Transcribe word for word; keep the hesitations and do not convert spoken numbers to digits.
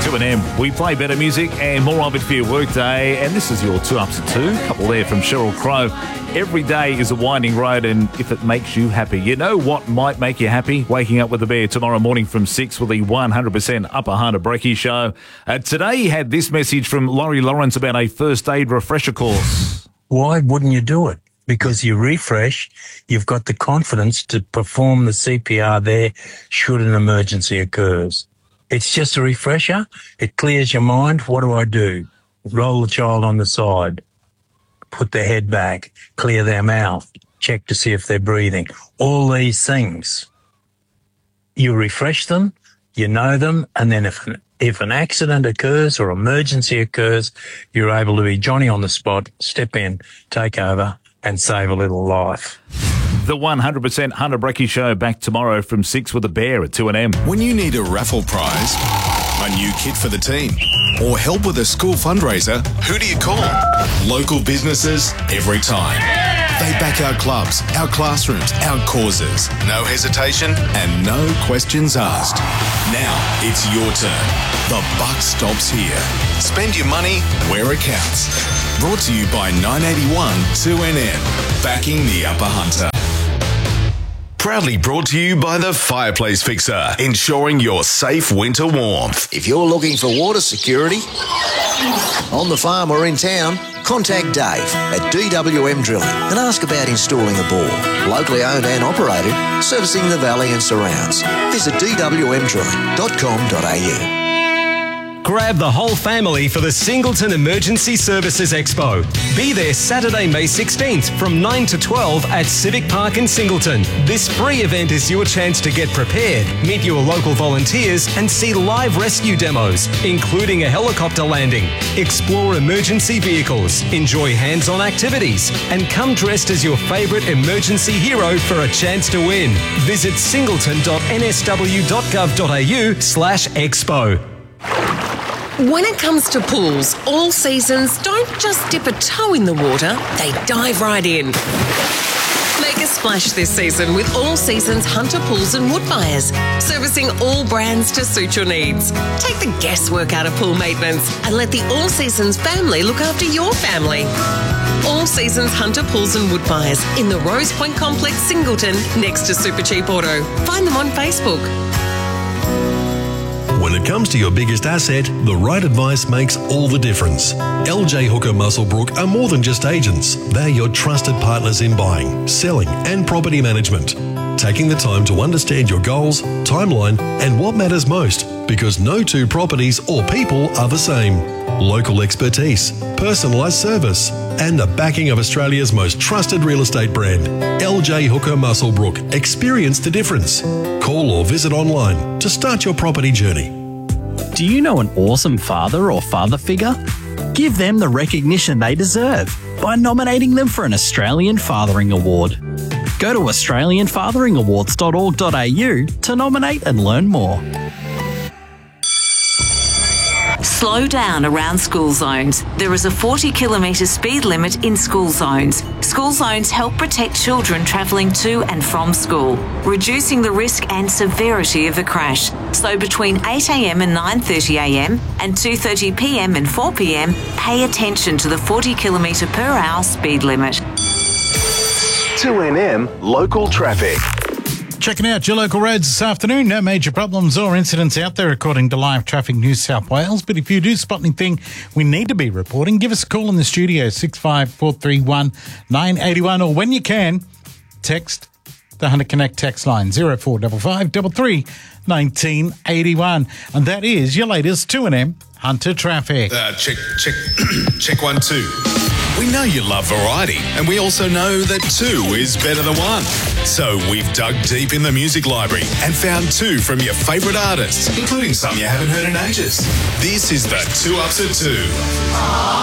two and M. We play better music and more of it for your workday. And this is your two ups at two. Couple there from Sheryl Crow. Every day is a winding road, and if it makes you happy, you know what might make you happy? Waking up with the Bear tomorrow morning from six with the one hundred percent Upper Hunter Brekkie Show. Uh, today he had this message from Laurie Lawrence about a first aid refresher course. Why wouldn't you do it? Because you refresh, you've got the confidence to perform the C P R there should an emergency occurs. It's just a refresher. It clears your mind. What do I do? Roll the child on the side, put their head back, clear their mouth, check to see if they're breathing. All these things. You refresh them, you know them, and then if an, if an accident occurs or emergency occurs, you're able to be Johnny on the spot, step in, take over, and save a little life. The one hundred percent Hunter Brekkie Show back tomorrow from six with the Bear at two and M. When you need a raffle prize, a new kit for the team, or help with a school fundraiser, who do you call? Local businesses every time. They back our clubs, our classrooms, our causes. No hesitation and no questions asked. Now it's your turn. The buck stops here. Spend your money where it counts. Brought to you by nine eighty-one two N M, backing the Upper Hunter. Proudly brought to you by the Fireplace Fixer, ensuring your safe winter warmth. If you're looking for water security on the farm or in town, contact Dave at D W M Drilling and ask about installing a bore. Locally owned and operated, servicing the valley and surrounds. Visit d w m drilling dot com dot a u. Grab the whole family for the Singleton Emergency Services Expo. Be there Saturday, May sixteenth from nine to twelve at Civic Park in Singleton. This free event is your chance to get prepared, meet your local volunteers and see live rescue demos, including a helicopter landing. Explore emergency vehicles, enjoy hands-on activities and come dressed as your favourite emergency hero for a chance to win. Visit singleton dot n s w dot gov dot a u slash expo. When it comes to pools, all seasons don't just dip a toe in the water, they dive right in. Make a splash this season with All Seasons Hunter Pools and Wood Buyers, servicing all brands to suit your needs. Take the guesswork out of pool maintenance and let the All Seasons family look after your family. All Seasons Hunter Pools and Wood Buyers in the Rose Point Complex, Singleton, next to Super Cheap Auto. Find them on Facebook. When it comes to your biggest asset, the right advice makes all the difference. L J Hooker Muswellbrook are more than just agents. They're your trusted partners in buying, selling and property management. Taking the time to understand your goals, timeline and what matters most, because no two properties or people are the same. Local expertise, personalised service and the backing of Australia's most trusted real estate brand. L J Hooker Muswellbrook. Experience the difference. Call or visit online to start your property journey. Do you know an awesome father or father figure? Give them the recognition they deserve by nominating them for an Australian Fathering Award. Go to australian fathering awards dot org dot a u to nominate and learn more. Slow down around school zones. There is a forty kilometre speed limit in school zones. School zones help protect children travelling to and from school, reducing the risk and severity of a crash. So between eight a m and nine thirty a m and two thirty p m and four p m, pay attention to the forty kilometre per hour speed limit. two N M Local Traffic. Checking out your local roads this afternoon. No major problems or incidents out there according to Live Traffic New South Wales. But if you do spot anything we need to be reporting, give us a call in the studio, six five four three one nine eight one, or when you can, text the Hunter Connect text line zero four five five three three one nine eight one. And that is your latest two N M Hunter Traffic. Uh, check, check, check one, two. We know you love variety, and we also know that two is better than one. So we've dug deep in the music library and found two from your favourite artists, including some you haven't heard in ages. This is the Two Ups at Two.